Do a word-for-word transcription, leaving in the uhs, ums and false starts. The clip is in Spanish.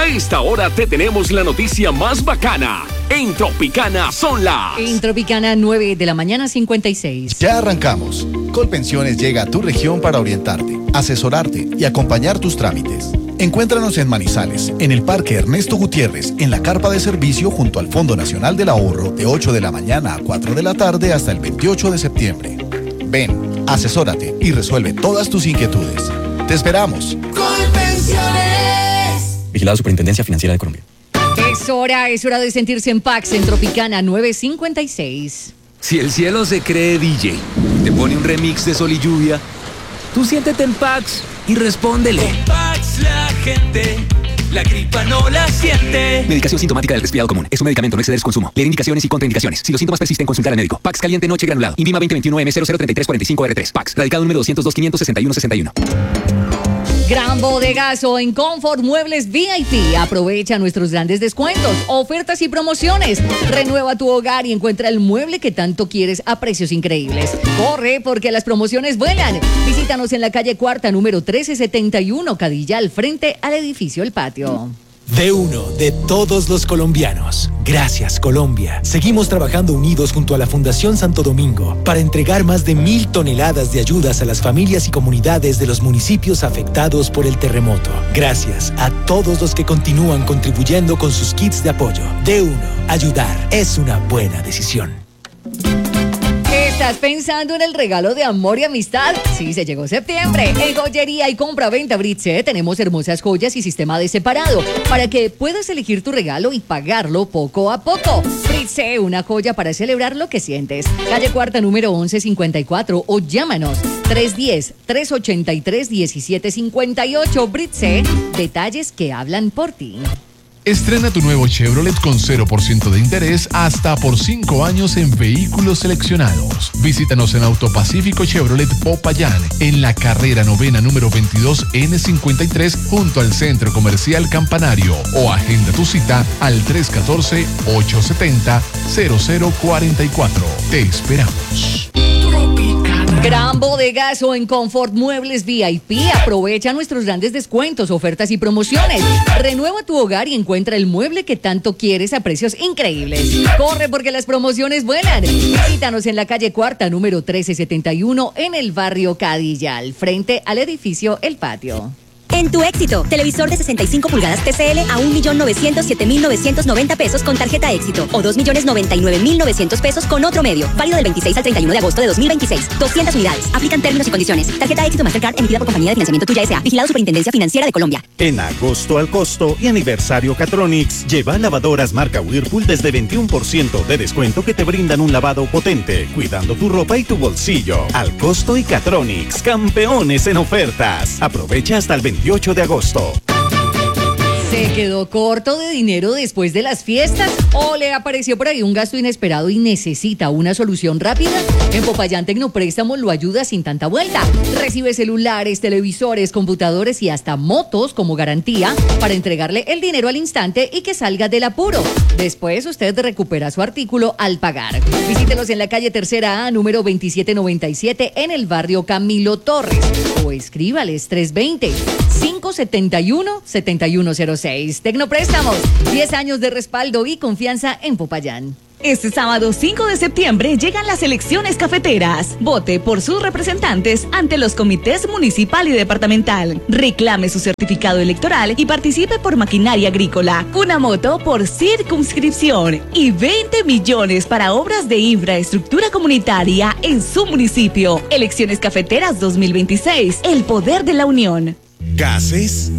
A esta hora te tenemos la noticia más bacana. En Tropicana son las... En Tropicana, nueve de la mañana, cincuenta y seis. Ya arrancamos. Colpensiones llega a tu región para orientarte, asesorarte y acompañar tus trámites. Encuéntranos en Manizales, en el Parque Ernesto Gutiérrez, en la carpa de servicio junto al Fondo Nacional del Ahorro, de ocho de la mañana a cuatro de la tarde hasta el veintiocho de septiembre. Ven, asesórate y resuelve todas tus inquietudes. ¡Te esperamos! Colpensiones. Vigilado Superintendencia Financiera de Colombia. Es hora, es hora de sentirse en Pax en Tropicana nueve cincuenta y seis. Si el cielo se cree D J, te pone un remix de Sol y Lluvia, tú siéntete en Pax y respóndele. Con Pax la gente, la gripa no la siente. Medicación sintomática del resfriado común. Es un medicamento, no exceder su consumo. Leer indicaciones y contraindicaciones. Si los síntomas persisten, consultar al médico. Pax caliente noche granulado. Indima veinte veintiuno M cero cero treinta y tres cuarenta y cinco R tres. Pax. Radicado número doscientos dos quinientos sesenta y uno sesenta y uno. Gran bodegazo en Comfort Muebles V I P. Aprovecha nuestros grandes descuentos, ofertas y promociones. Renueva tu hogar y encuentra el mueble que tanto quieres a precios increíbles. Corre porque las promociones vuelan. Visítanos en la calle Cuarta, número trece setenta y uno, Cadilla, al frente al edificio El Patio. De uno, de todos los colombianos. Gracias, Colombia. Seguimos trabajando unidos junto a la Fundación Santo Domingo para entregar más de mil toneladas de ayudas a las familias y comunidades de los municipios afectados por el terremoto. Gracias a todos los que continúan contribuyendo con sus kits de apoyo. De uno, ayudar es una buena decisión. ¿Estás pensando en el regalo de amor y amistad? Sí, se llegó septiembre. En Joyería y Compra-Venta Britse tenemos hermosas joyas y sistema de separado para que puedas elegir tu regalo y pagarlo poco a poco. Britse, una joya para celebrar lo que sientes. Calle Cuarta, número once cincuenta y cuatro o llámanos tres uno cero, tres ocho tres, uno siete cinco ocho. Britse, detalles que hablan por ti. Estrena tu nuevo Chevrolet con cero por ciento de interés hasta por cinco años en vehículos seleccionados. Visítanos en Autopacífico Chevrolet Popayán, en la carrera novena número veintidós N cincuenta y tres junto al Centro Comercial Campanario o agenda tu cita al tres uno cuatro, ocho siete cero, cero cero cuatro cuatro. Te esperamos. Gran bodegazo en Comfort Muebles V I P. Aprovecha nuestros grandes descuentos, ofertas y promociones. Renueva tu hogar y encuentra el mueble que tanto quieres a precios increíbles. Corre porque las promociones vuelan. Visítanos en la calle Cuarta, número trece setenta y uno, en el barrio Cadilla, al frente al edificio El Patio. En Tu Éxito, televisor de sesenta y cinco pulgadas T C L a un millón novecientos siete mil novecientos noventa pesos con tarjeta Éxito o dos millones noventa y nueve mil novecientos pesos con otro medio. Válido del veintiséis al treinta y uno de agosto de dos mil veintiséis. doscientas unidades. Aplican términos y condiciones. Tarjeta Éxito Mastercard emitida por Compañía de Financiamiento Tuya S A. Vigilado Superintendencia Financiera de Colombia. En agosto al costo y aniversario Catronics, lleva lavadoras marca Whirlpool desde veintiuno por ciento de descuento que te brindan un lavado potente, cuidando tu ropa y tu bolsillo. Al costo y Catronics, campeones en ofertas. Aprovecha hasta el veintiocho de agosto. ¿Se quedó corto de dinero después de las fiestas? ¿O le apareció por ahí un gasto inesperado y necesita una solución rápida? En Popayán Tecnopréstamos lo ayuda sin tanta vuelta. Recibe celulares, televisores, computadores y hasta motos como garantía para entregarle el dinero al instante y que salga del apuro. Después usted recupera su artículo al pagar. Visítelos en la calle Tercera A, número veintisiete noventa y siete, en el barrio Camilo Torres. O escríbales tres dos cero, cinco siete uno, siete uno cero seis. Tecnopréstamos, diez años de respaldo y confianza en Popayán. Este sábado cinco de septiembre llegan las elecciones cafeteras. Vote por sus representantes ante los comités municipal y departamental. Reclame su certificado electoral y participe por maquinaria agrícola. Una moto por circunscripción y veinte millones para obras de infraestructura comunitaria en su municipio. Elecciones cafeteras dos mil veintiséis. El poder de la unión. Gases